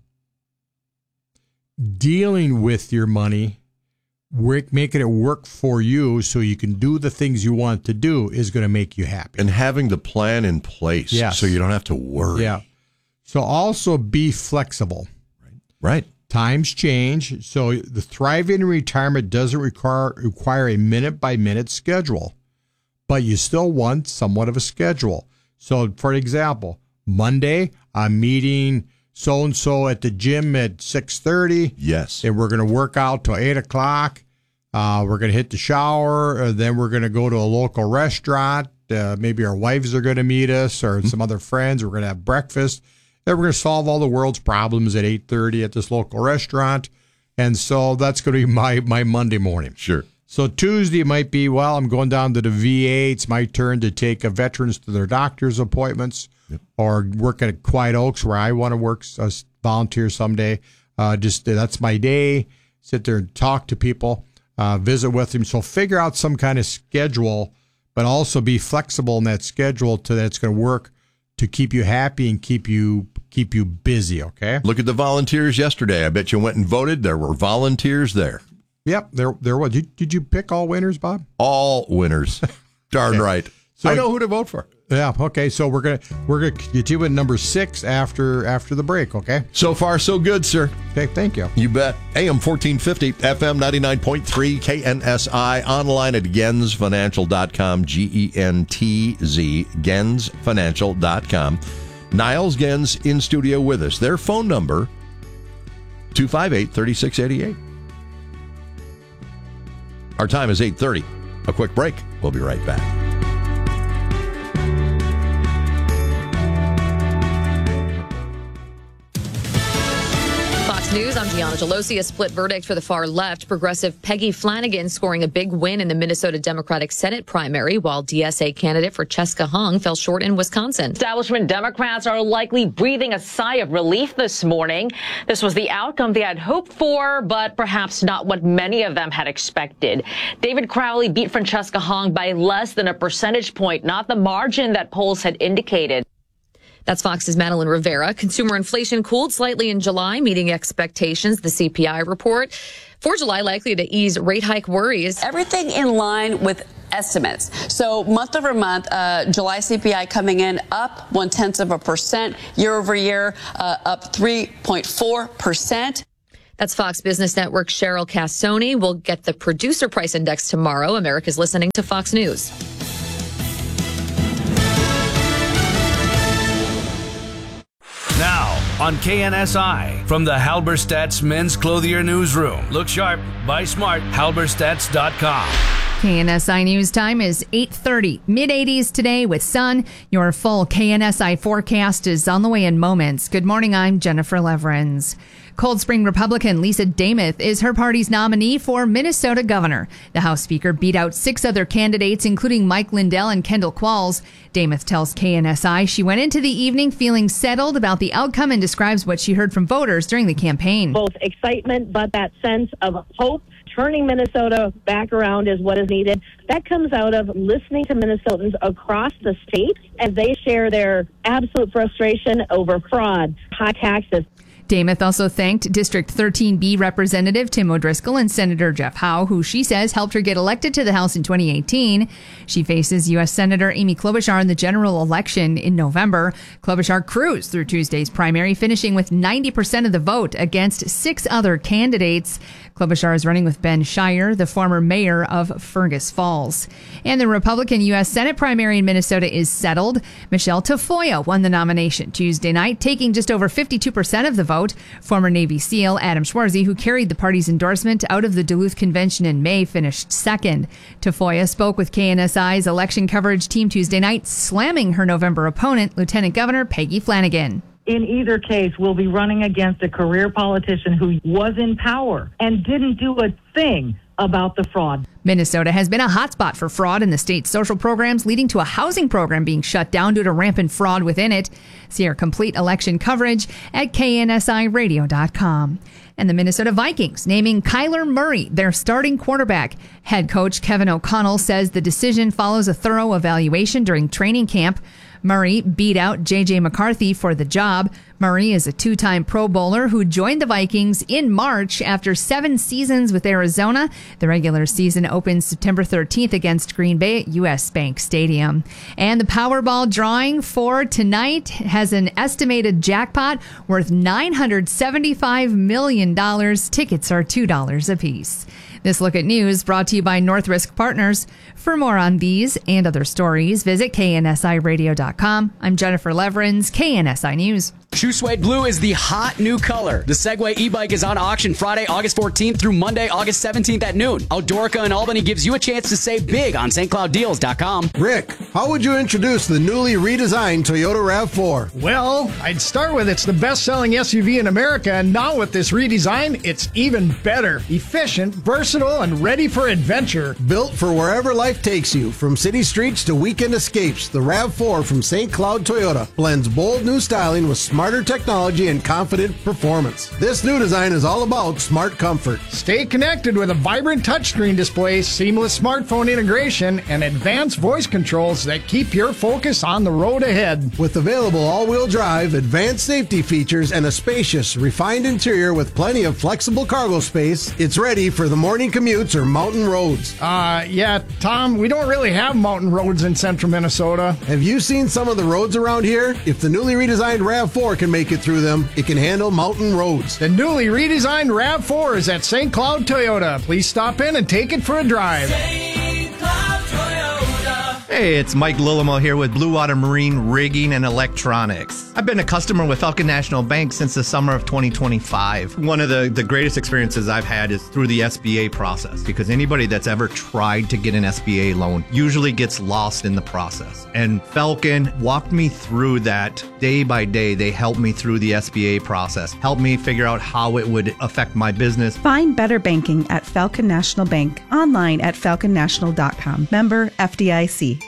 Dealing with your money, work, making it work for you so you can do the things you want to do is going to make you happy. And having the plan in place Yes. so you don't have to worry. Yeah. So also be flexible. Right. Times change. So the thriving in retirement doesn't require require a minute by minute schedule, but you still want somewhat of a schedule. So for example, Monday, I'm meeting so-and-so at the gym at six thirty. Yes. And we're going to work out till eight o'clock. Uh, we're going to hit the shower. And then we're going to go to a local restaurant. Uh, maybe our wives are going to meet us or some other friends. We're going to have breakfast. Then we're going to solve all the world's problems at eight thirty at this local restaurant. And so that's going to be my, my Monday morning. Sure. So Tuesday might be, well, I'm going down to the V A. It's my turn to take uh, veterans to their doctor's appointments. Yep. Or work at Quiet Oaks where I want to work, uh, volunteer someday. Uh, just uh, that's my day. Sit there and talk to people, uh, visit with them. So figure out some kind of schedule, but also be flexible in that schedule to that it's going to work to keep you happy and keep you keep you busy. Okay. Look at the volunteers yesterday. I bet you went and voted. There were volunteers there. Yep. There there was. Did, did you pick all winners, Bob? All winners. Darn Okay. right. So I know who to vote for. Yeah. Okay. So we're gonna we're gonna get you at number six after after the break. Okay. So far, so good, sir. Okay. Thank you. You bet. A M fourteen fifty, F M ninety-nine point three, K N S I, online at gens financial dot com, G E N T Z, gens financial dot com. Niles Gens in studio with us. Their phone number, two five eight, three six eight eight. Our time is eight thirty. A quick break. We'll be right back. News, I'm Gianna Gelosi. A split verdict for the far left. Progressive Peggy Flanagan scoring a big win in the Minnesota Democratic Senate primary, while D S A candidate Francesca Hung fell short in Wisconsin. Establishment Democrats are likely breathing a sigh of relief this morning. This was the outcome they had hoped for, but perhaps not what many of them had expected. David Crowley beat Francesca Hung by less than a percentage point, not the margin that polls had indicated. That's Fox's Madeline Rivera. Consumer inflation cooled slightly in July, meeting expectations, the C P I report. For July, likely to ease rate hike worries. Everything in line with estimates. So month over month, uh, July C P I coming in up one-tenth of a percent, year over year, uh, up three point four percent. That's Fox Business Network Cheryl Cassoni. We'll get the producer price index tomorrow. America's listening to Fox News. Now on K N S I from the Halberstadt's Men's Clothier Newsroom. Look sharp, buy smart, halberstadts dot com. K N S I News time is eight thirty. mid eighties today with sun. Your full K N S I forecast is on the way in moments. Good morning, I'm Jennifer Leverins. Cold Spring Republican Lisa Damuth is her party's nominee for Minnesota governor. The House Speaker beat out six other candidates, including Mike Lindell and Kendall Qualls. Damuth tells K N S I she went into the evening feeling settled about the outcome and describes what she heard from voters during the campaign. Both excitement, but that sense of hope. Turning Minnesota back around is what is needed. That comes out of listening to Minnesotans across the state as they share their absolute frustration over fraud, high taxes. Damuth also thanked District thirteen B Representative Tim O'Driscoll and Senator Jeff Howe, who she says helped her get elected to the House in twenty eighteen. She faces U S Senator Amy Klobuchar in the general election in November. Klobuchar cruised through Tuesday's primary, finishing with ninety percent of the vote against six other candidates. Klobuchar is running with Ben Shire, the former mayor of Fergus Falls. And the Republican U S Senate primary in Minnesota is settled. Michelle Tafoya won the nomination Tuesday night, taking just over fifty-two percent of the vote. Former Navy SEAL Adam Schwarzy, who carried the party's endorsement out of the Duluth Convention in May, finished second. Tafoya spoke with K N S I's election coverage team Tuesday night, slamming her November opponent, Lieutenant Governor Peggy Flanagan. In either case, we'll be running against a career politician who was in power and didn't do a thing about the fraud. Minnesota has been a hotspot for fraud in the state's social programs, leading to a housing program being shut down due to rampant fraud within it. See our complete election coverage at K N S I radio dot com. And the Minnesota Vikings naming Kyler Murray their starting quarterback. Head coach Kevin O'Connell says the decision follows a thorough evaluation during training camp. Murray beat out J J McCarthy for the job. Murray is a two-time Pro Bowler who joined the Vikings in March after seven seasons with Arizona. The regular season opens September thirteenth against Green Bay at U S Bank Stadium. And the Powerball drawing for tonight has an estimated jackpot worth nine hundred seventy-five million dollars. Tickets are two dollars apiece. This Look at News brought to you by North Risk Partners. For more on these and other stories, visit K N S I radio dot com. I'm Jennifer Leverins, K N S I News. Shoe Suede Blue is the hot new color. The Segway e-bike is on auction Friday, August fourteenth through Monday, August seventeenth at noon. Outdoorica in Albany gives you a chance to save big on St Cloud Deals dot com. Rick, how would you introduce the newly redesigned Toyota RAV four? Well, I'd start with it's the best-selling S U V in America, and now with this redesign, it's even better. Efficient, versatile, and ready for adventure. Built for wherever life takes you, from city streets to weekend escapes, the RAV four from Saint Cloud Toyota blends bold new styling with smarter technology and confident performance. This new design is all about smart comfort. Stay connected with a vibrant touchscreen display, seamless smartphone integration, and advanced voice controls that keep your focus on the road ahead. With available all-wheel drive, advanced safety features, and a spacious, refined interior with plenty of flexible cargo space, it's ready for the morning commutes or mountain roads. Uh, yeah, Tom, we don't really have mountain roads in central Minnesota. Have you seen some of the roads around here? If the newly redesigned RAV four can make it through them, it can handle mountain roads. The newly redesigned RAV four is at Saint Cloud Toyota. Please stop in and take it for a drive. Saint Cloud Toyota. Hey, it's Mike Lillimo here with Blue Water Marine Rigging and Electronics. I've been a customer with Falcon National Bank since the summer of twenty twenty-five. One of the, the greatest experiences I've had is through the S B A process, because anybody that's ever tried to get an S B A loan usually gets lost in the process. And Falcon walked me through that day by day. They helped me through the S B A process, helped me figure out how it would affect my business. Find better banking at Falcon National Bank, online at falcon national dot com. Member F D I C.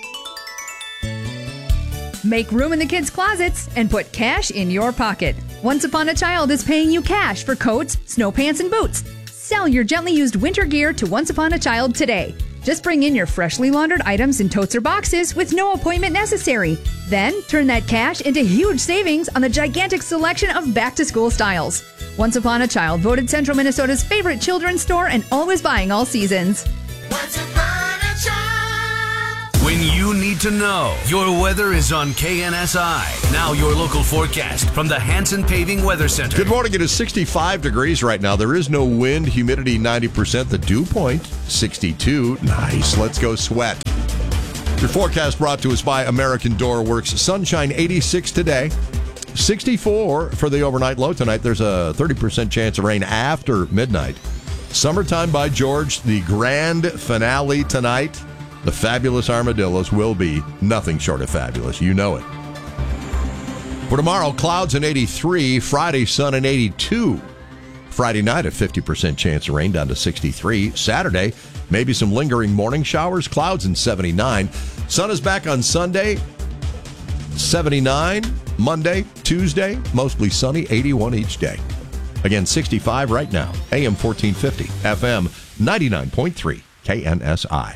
Make room in the kids' closets and put cash in your pocket. Once Upon a Child is paying you cash for coats, snow pants, and boots. Sell your gently used winter gear to Once Upon a Child today. Just bring in your freshly laundered items in totes or boxes with no appointment necessary. Then turn that cash into huge savings on the gigantic selection of back-to-school styles. Once Upon a Child, voted Central Minnesota's favorite children's store and always buying all seasons. Once upon a child. When you need to know, your weather is on K N S I. Now your local forecast from the Hanson Paving Weather Center. Good morning. It is sixty-five degrees right now. There is no wind, humidity ninety percent. The dew point, sixty-two. Nice. Let's go sweat. Your forecast brought to us by American Door Works. Sunshine eighty-six today. sixty-four for the overnight low tonight. There's a thirty percent chance of rain after midnight. Summertime by George, the grand finale tonight. The Fabulous Armadillos will be nothing short of fabulous. You know it. For tomorrow, clouds in eighty-three. Friday, sun in eighty-two. Friday night, a fifty percent chance of rain down to sixty-three. Saturday, maybe some lingering morning showers. Clouds in seventy-nine. Sun is back on Sunday, seventy-nine. Monday, Tuesday, mostly sunny, eighty-one each day. Again, sixty-five right now. A M fourteen fifty, F M ninety-nine point three, K N S I.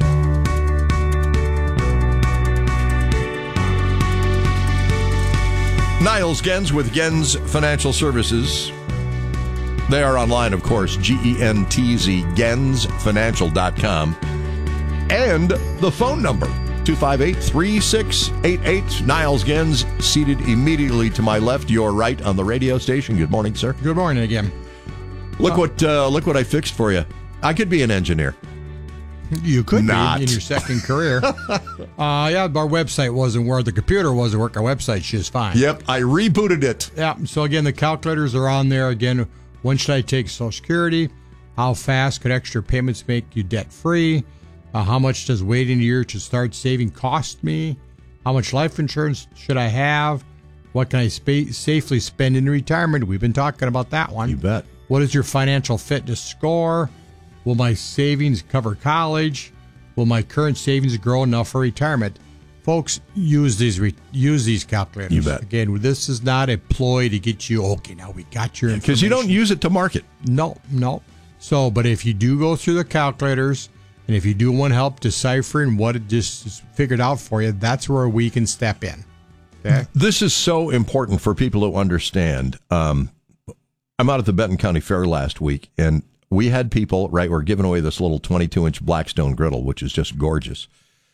Niles Gens with Gens Financial Services. They are online, of course, G E N T Z, gens financial dot com. And the phone number, two five eight, three six eight eight. Niles Gens, seated immediately to my left, your right on the radio station. Good morning, sir. Good morning again. Look Oh. what uh, look what I fixed for you. I could be an engineer. You could Not. be in your second career. uh, yeah, our website wasn't working. The computer wasn't working. Our website's just fine. Yep, I rebooted it. Yeah, so again, the calculators are on there. Again, when should I take Social Security? How fast could extra payments make you debt-free? Uh, how much does waiting a year to start saving cost me? How much life insurance should I have? What can I spa- safely spend in retirement? We've been talking about that one. You bet. What is your financial fitness score? Will my savings cover college? Will my current savings grow enough for retirement? Folks, use these re- use these calculators. You bet. Again, this is not a ploy to get you, okay, now we got your information. Because you don't use it to market. No, no. So, but if you do go through the calculators, and if you do want help deciphering what it just is figured out for you, that's where we can step in. Okay? This is so important for people to understand. Um, I'm out at the Benton County Fair last week, and we had people, right, we're giving away this little twenty-two inch Blackstone griddle, which is just gorgeous,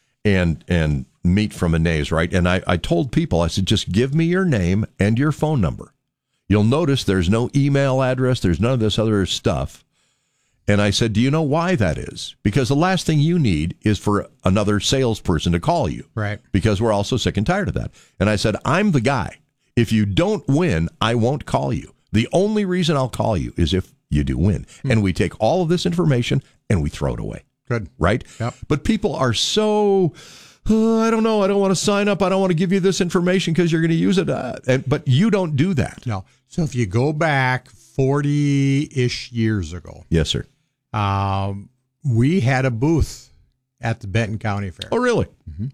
and and meat from Anais, right? And I, I told people, I said, just give me your name and your phone number. You'll notice there's no email address. There's none of this other stuff. And I said, do you know why that is? Because the last thing you need is for another salesperson to call you. Right. Because we're all so sick and tired of that. And I said, I'm the guy. If you don't win, I won't call you. The only reason I'll call you is if you do win. Hmm. And we take all of this information and we throw it away. Good. Right? Yep. But people are so, uh, I don't know, I don't want to sign up. I don't want to give you this information because you're going to use it. Uh, and, but you don't do that. No. So if you go back forty-ish years ago. Yes, sir. Um, we had a booth at the Benton County Fair. Oh, really? Mm-hmm.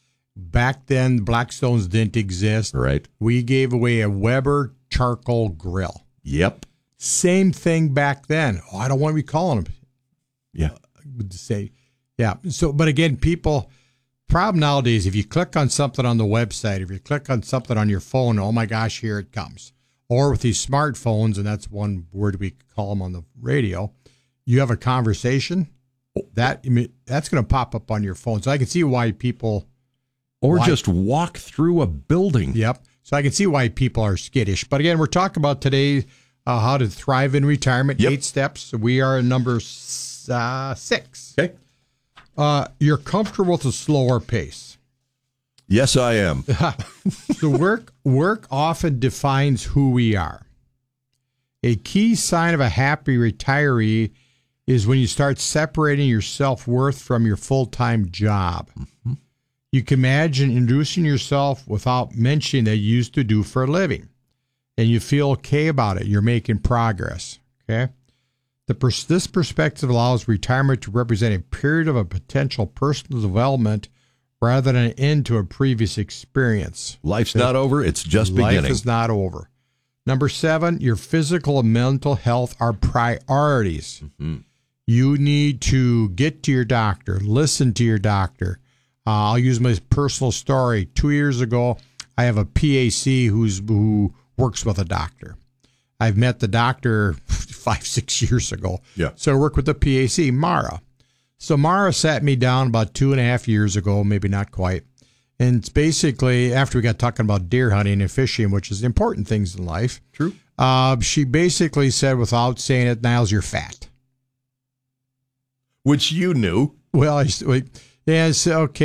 Back then, Blackstones didn't exist. Right. We gave away a Weber charcoal grill. Yep. Same thing back then. Oh, I don't want to be calling them. Yeah. To say, yeah. So, but again, people, problem nowadays, if you click on something on the website, if you click on something on your phone, oh my gosh, here it comes. Or with these smartphones, and that's one word we call them on the radio, you have a conversation, that I mean, that's going to pop up on your phone. So I can see why people... Or why, just walk through a building. Yep. So I can see why people are skittish. But again, we're talking about today uh, how to thrive in retirement, yep. eight steps. We are number uh, six. Okay. Uh, you're comfortable with a slower pace. Yes, I am. The work work often defines who we are. A key sign of a happy retiree is when you start separating your self-worth from your full-time job. Mm-hmm. You can imagine introducing yourself without mentioning that you used to do for a living, and you feel okay about it. You're making progress. Okay. The pers- this perspective allows retirement to represent a period of a potential personal development rather than an end to a previous experience. Life's not over, it's just Life beginning. Life is not over. Number seven, your physical and mental health are priorities. Mm-hmm. You need to get to your doctor, listen to your doctor. Uh, I'll use my personal story. Two years ago, I have a P A C who's who works with a doctor. I've met the doctor five, six years ago. Yeah. So I work with the P A C, Mara. So Mara sat me down about two and a half years ago, maybe not quite. And it's basically, after we got talking about deer hunting and fishing, which is important things in life. True. Uh, she basically said, without saying it, Niles, you're fat. Which you knew. Well, I, yeah, I said, okay.